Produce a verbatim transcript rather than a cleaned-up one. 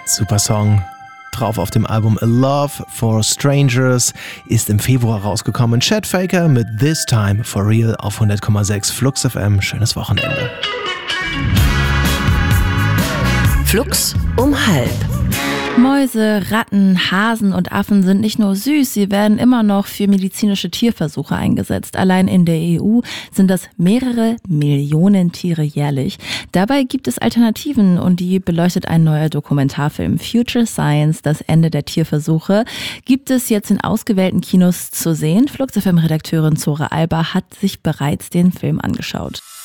Super Song. Drauf auf dem Album A Love for Strangers ist im Februar rausgekommen. Chet Faker mit This Time for Real auf hundert Komma sechs Flux F M. Schönes Wochenende. Flux um halb. Mäuse, Ratten, Hasen und Affen sind nicht nur süß, sie werden immer noch für medizinische Tierversuche eingesetzt. Allein in der E U sind das mehrere Millionen Tiere jährlich. Dabei gibt es Alternativen und die beleuchtet ein neuer Dokumentarfilm. Future Science, das Ende der Tierversuche, gibt es jetzt in ausgewählten Kinos zu sehen. Flux F M-Redakteurin Zora Alber hat sich bereits den Film angeschaut.